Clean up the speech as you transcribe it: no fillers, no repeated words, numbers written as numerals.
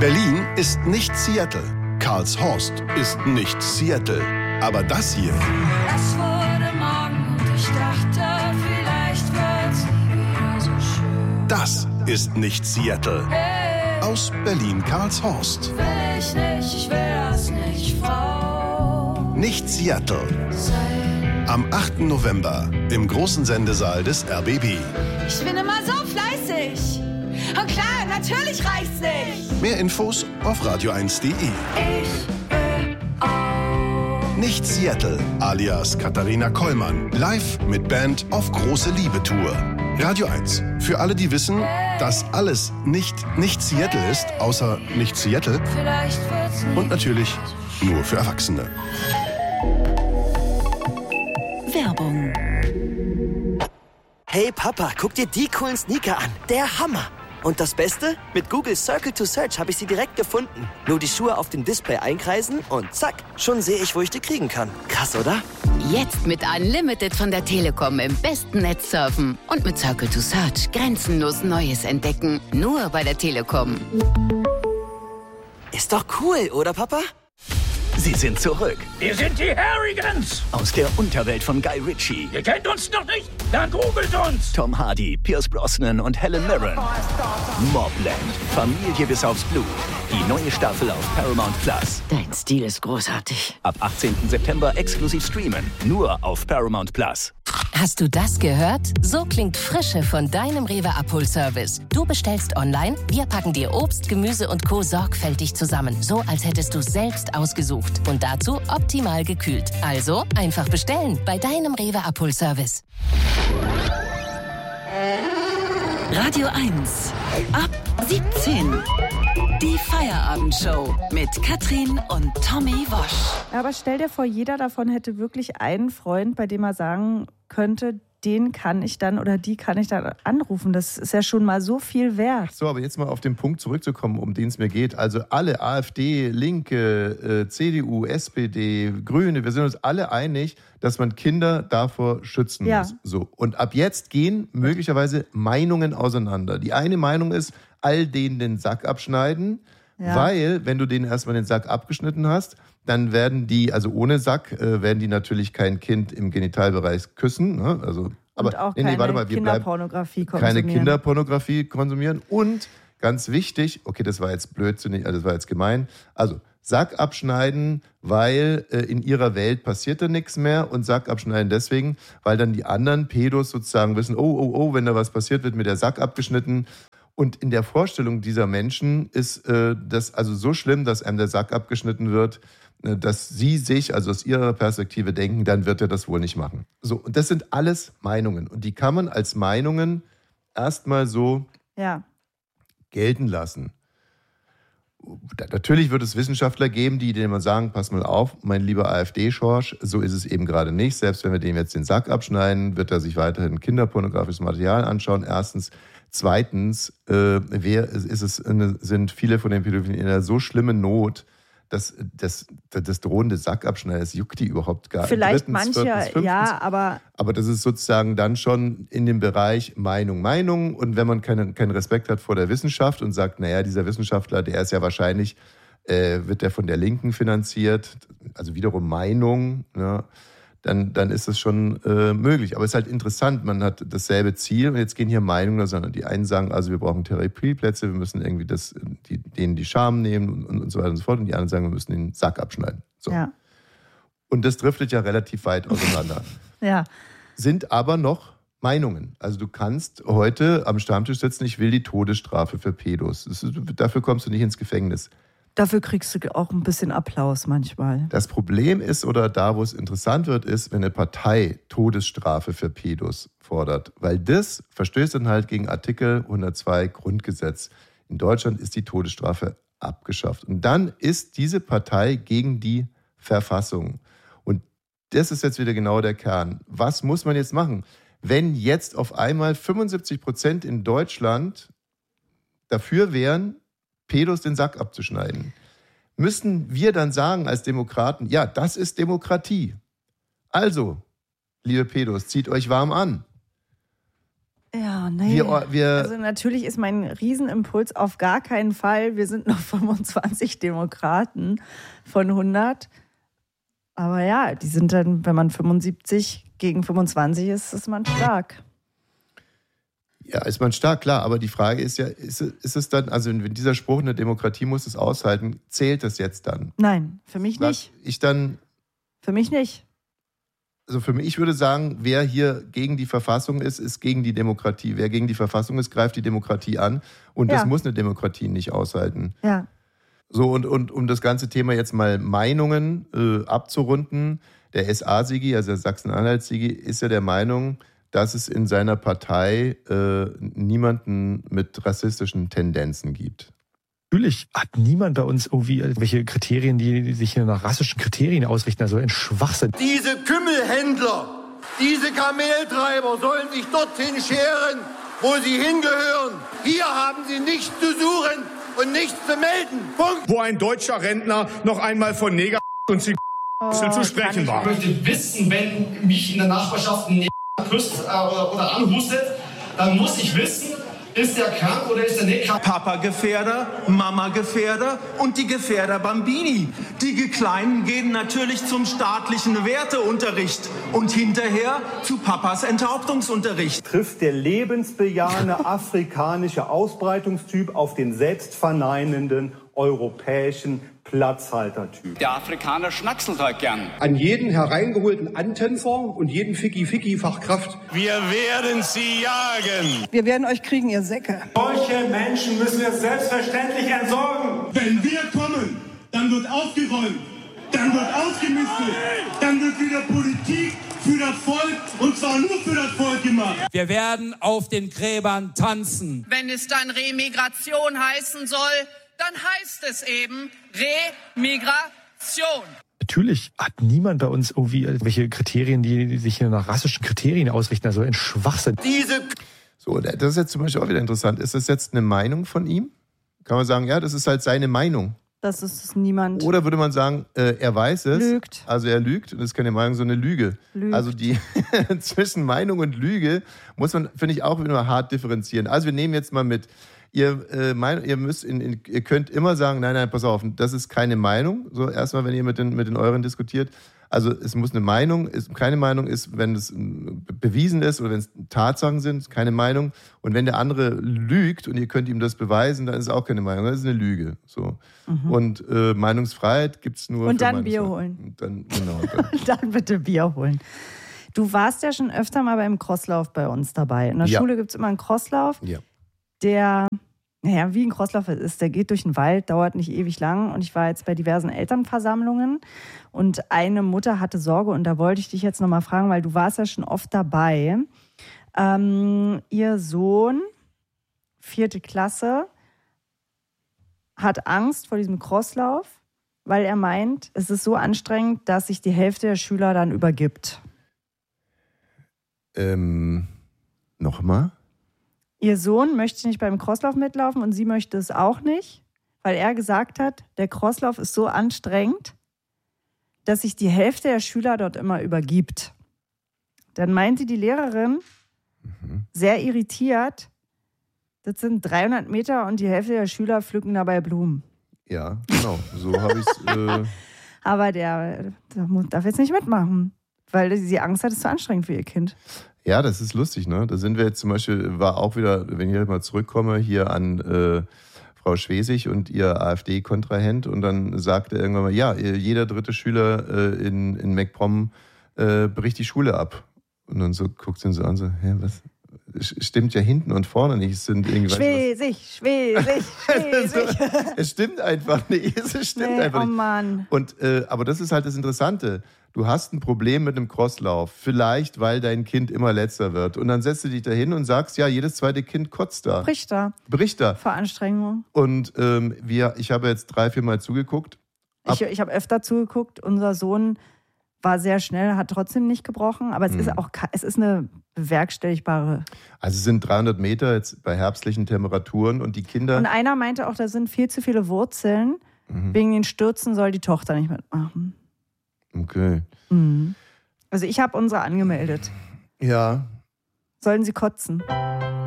Berlin ist nicht Seattle. Karlshorst ist nicht Seattle. Aber das hier... Es wurde Morgen und ich dachte, vielleicht wird's nie wieder so schön. Das ist nicht Seattle. Hey, Aus Berlin-Karlshorst. will ich nicht, ich will das nicht, Frau. Nicht Seattle. Sein. Am 8. November im großen Sendesaal des RBB. Ich bin immer so fleißig. Und klar, natürlich reicht's nicht. Mehr Infos auf radio1.de. Ich will auch. Nicht Seattle, alias Katharina Kollmann. Live mit Band auf große Liebe-Tour. Radio 1. Für alle, die wissen, dass alles nicht Seattle ist, außer nicht Seattle. Vielleicht wird's nie. Und natürlich nur für Erwachsene. Werbung. Hey Papa, guck dir die coolen Sneaker an. Der Hammer. Und das Beste? Mit Google Circle to Search habe ich sie direkt gefunden. Nur die Schuhe auf dem Display einkreisen und zack, schon sehe ich, wo ich die kriegen kann. Krass, oder? Jetzt mit Unlimited von der Telekom im besten Netz surfen. Und mit Circle to Search grenzenlos Neues entdecken. Nur bei der Telekom. Ist doch cool, oder Papa? Sie sind zurück. Wir sind die Harrigans. Aus der Unterwelt von Guy Ritchie. Ihr kennt uns noch nicht? Dann googelt uns. Tom Hardy, Pierce Brosnan und Helen Mirren. Mobland. Familie bis aufs Blut. Die neue Staffel auf Paramount Plus. Dein Stil ist großartig. Ab 18. September exklusiv streamen. Nur auf Paramount Plus. Hast du das gehört? So klingt Frische von deinem Rewe-Abholservice. Du bestellst online, wir packen dir Obst, Gemüse und Co. sorgfältig zusammen. So, als hättest du es selbst ausgesucht. Und dazu optimal gekühlt. Also einfach bestellen bei deinem Rewe-Abholservice. Radio 1. Ab 17. Die Feierabendshow mit Katrin und Tommy Wosch. Aber stell dir vor, jeder davon hätte wirklich einen Freund, bei dem er sagen könnte, den kann ich dann oder die kann ich dann anrufen. Das ist ja schon mal so viel wert. So, aber jetzt mal auf den Punkt zurückzukommen, um den es mir geht. Also alle AfD, Linke, CDU, SPD, Grüne, wir sind uns alle einig, dass man Kinder davor schützen muss. So. Und ab jetzt gehen möglicherweise Meinungen auseinander. Die eine Meinung ist, all denen den Sack abschneiden, weil, wenn du denen erstmal den Sack abgeschnitten hast, dann werden die, also ohne Sack, werden die natürlich kein Kind im Genitalbereich küssen. Ne? Also, aber und auch keine Kinderpornografie konsumieren. Keine Kinderpornografie konsumieren. Und ganz wichtig, okay, das war jetzt blödsinnig, das war jetzt gemein, also Sack abschneiden, weil in ihrer Welt passiert da nichts mehr, und Sack abschneiden deswegen, weil dann die anderen Pädos sozusagen wissen, oh, wenn da was passiert, wird mir der Sack abgeschnitten. Und in der Vorstellung dieser Menschen ist das also so schlimm, dass einem der Sack abgeschnitten wird, dass sie sich, also aus ihrer Perspektive denken, dann wird er das wohl nicht machen. So, und das sind alles Meinungen. Und die kann man als Meinungen erstmal so gelten lassen. Natürlich wird es Wissenschaftler geben, die denen mal sagen, pass mal auf, mein lieber AfD-Schorsch, so ist es eben gerade nicht. Selbst wenn wir dem jetzt den Sack abschneiden, wird er sich weiterhin kinderpornografisches Material anschauen. Erstens. Zweitens sind viele von den Pädophilen in einer so schlimmen Not, dass das drohende Sackabschneiden, das juckt die überhaupt gar nicht. Vielleicht manche, ja, aber... Aber das ist sozusagen dann schon in dem Bereich Meinung. Und wenn man keinen Respekt hat vor der Wissenschaft und sagt, naja, dieser Wissenschaftler, der ist ja wahrscheinlich, wird der von der Linken finanziert, also wiederum Meinung, ja, dann ist das schon möglich. Aber es ist halt interessant, man hat dasselbe Ziel und jetzt gehen hier Meinungen auseinander. Die einen sagen, also wir brauchen Therapieplätze, wir müssen irgendwie denen die Scham nehmen und so weiter und so fort. Und die anderen sagen, wir müssen den Sack abschneiden. So. Ja. Und das driftet ja relativ weit auseinander. Ja. Sind aber noch Meinungen. Also du kannst heute am Stammtisch sitzen, ich will die Todesstrafe für Pädos. Dafür kommst du nicht ins Gefängnis. Dafür kriegst du auch ein bisschen Applaus manchmal. Das Problem ist, oder da, wo es interessant wird, ist, wenn eine Partei Todesstrafe für Pädos fordert. Weil das verstößt dann halt gegen Artikel 102 Grundgesetz. In Deutschland ist die Todesstrafe abgeschafft. Und dann ist diese Partei gegen die Verfassung. Und das ist jetzt wieder genau der Kern. Was muss man jetzt machen? Wenn jetzt auf einmal 75% in Deutschland dafür wären, Pädos den Sack abzuschneiden, müssen wir dann sagen als Demokraten, ja, das ist Demokratie. Also, liebe Pädos, zieht euch warm an. Ja, nee. Wir Also natürlich ist mein Riesenimpuls auf gar keinen Fall, wir sind noch 25 Demokraten von 100. Aber ja, die sind dann, wenn man 75 gegen 25 ist man stark. Ja, ist man stark, klar. Aber die Frage ist ja, ist es dann, also wenn dieser Spruch, eine Demokratie muss es aushalten, zählt das jetzt dann? Nein, für mich nicht. Für mich nicht. Also für mich, ich würde sagen, wer hier gegen die Verfassung ist gegen die Demokratie. Wer gegen die Verfassung ist, greift die Demokratie an. Und das muss eine Demokratie nicht aushalten. Ja. So, und um das ganze Thema jetzt mal Meinungen abzurunden, der SA-Sigi, also der Sachsen-Anhalt-Sigi, ist ja der Meinung, dass es in seiner Partei niemanden mit rassistischen Tendenzen gibt. Natürlich hat niemand bei uns irgendwie welche Kriterien, die sich hier nach rassischen Kriterien ausrichten. Also ein Schwachsinn. Diese Kümmelhändler, diese Kameltreiber sollen sich dorthin scheren, wo sie hingehören. Hier haben sie nichts zu suchen und nichts zu melden. Punkt. Wo ein deutscher Rentner noch einmal von Neger und zu sprechen war. Ich möchte wissen, wenn mich in der Nachbarschaft ein Neger küsst oder anhustet, dann muss ich wissen, ist der krank oder ist er nicht krank? Papa-Gefährder, Mama-Gefährder und die Gefährder Bambini. Die Kleinen gehen natürlich zum staatlichen Werteunterricht und hinterher zu Papas Enthauptungsunterricht. Trifft der lebensbejahende afrikanische Ausbreitungstyp auf den selbstverneinenden europäischen Platzhaltertyp. Der Afrikaner schnackselt halt gern. An jeden hereingeholten Antänzer und jeden Ficky-Ficky-Fachkraft. Wir werden sie jagen. Wir werden euch kriegen, ihr Säcke. Solche Menschen müssen wir selbstverständlich entsorgen. Wenn wir kommen, dann wird aufgeräumt, dann wird ausgemistet, dann wird wieder Politik für das Volk und zwar nur für das Volk gemacht. Wir werden auf den Gräbern tanzen. Wenn es dann Remigration heißen soll, dann heißt es eben Remigration. Natürlich hat niemand bei uns irgendwie welche Kriterien, die sich hier nach rassischen Kriterien ausrichten. Also ein Schwachsinn. So, das ist jetzt zum Beispiel auch wieder interessant. Ist das jetzt eine Meinung von ihm? Kann man sagen, ja, das ist halt seine Meinung. Das ist niemand. Oder würde man sagen, er weiß es. Lügt. Also er lügt. Das ist keine Meinung, sondern eine Lüge. Lügt. Also die zwischen Meinung und Lüge muss man, finde ich, auch immer hart differenzieren. Also wir nehmen jetzt mal mit. Ihr könnt immer sagen, nein, pass auf, das ist keine Meinung. So erstmal, wenn ihr mit den euren diskutiert. Also es muss eine Meinung, keine Meinung ist, wenn es bewiesen ist oder wenn es Tatsachen sind, keine Meinung. Und wenn der andere lügt und ihr könnt ihm das beweisen, dann ist es auch keine Meinung, das ist eine Lüge. So. Und Meinungsfreiheit gibt es nur. Und dann Bier holen. Dann dann bitte Bier holen. Du warst ja schon öfter mal beim Crosslauf bei uns dabei. In der Schule gibt es immer einen Crosslauf. Ja. Der, wie ein Crosslauf ist, der geht durch den Wald, dauert nicht ewig lang. Und ich war jetzt bei diversen Elternversammlungen und eine Mutter hatte Sorge und da wollte ich dich jetzt nochmal fragen, weil du warst ja schon oft dabei. Ihr Sohn, 4. Klasse, hat Angst vor diesem Crosslauf, weil er meint, es ist so anstrengend, dass sich die Hälfte der Schüler dann übergibt. Nochmal? Ihr Sohn möchte nicht beim Crosslauf mitlaufen und sie möchte es auch nicht, weil er gesagt hat, der Crosslauf ist so anstrengend, dass sich die Hälfte der Schüler dort immer übergibt. Dann meinte die Lehrerin, sehr irritiert, das sind 300 Meter und die Hälfte der Schüler pflücken dabei Blumen. Ja, genau, so habe ich es. Aber der darf jetzt nicht mitmachen, weil sie Angst hat, es ist zu anstrengend für ihr Kind. Ja, das ist lustig, ne? Da sind wir jetzt zum Beispiel, war auch wieder, wenn ich mal zurückkomme, hier an Frau Schwesig und ihr AfD-Kontrahent und dann sagte er irgendwann mal, ja, jeder 3. Schüler in MacPom bricht die Schule ab. Und dann so guckt sie ihn so an, so, hä, was? Stimmt ja hinten und vorne nicht. Es sind irgendwie, Schwesig. Es stimmt einfach nicht. Es stimmt einfach nicht. Oh Mann. Und, aber das ist halt das Interessante. Du hast ein Problem mit einem Crosslauf. Vielleicht, weil dein Kind immer letzter wird. Und dann setzt du dich da hin und sagst, ja, jedes zweite Kind kotzt da. Bricht da. Vor Anstrengung. Und ich habe jetzt 3-4 Mal zugeguckt. Ich habe öfter zugeguckt. Unser Sohn war sehr schnell, hat trotzdem nicht gebrochen. Aber es ist eine bewerkstelligbare. Also es sind 300 Meter jetzt bei herbstlichen Temperaturen und die Kinder... Und einer meinte auch, da sind viel zu viele Wurzeln. Wegen den Stürzen soll die Tochter nicht mitmachen. Okay. Also ich habe unsere angemeldet. Ja. Sollen sie kotzen?